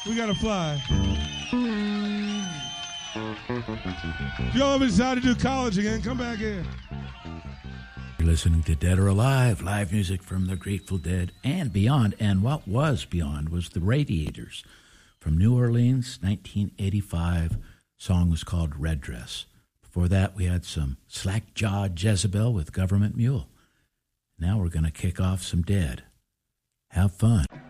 We gotta fly. If y'all ever decide to do college again, come back here. You're listening to Dead or Alive, live music from the Grateful Dead and beyond. And what was beyond was the Radiators from New Orleans, 1985. Song was called Red Dress. Before that, we had some Slack-Jawed Jezebel with Government Mule. Now we're going to kick off some Dead. Have fun.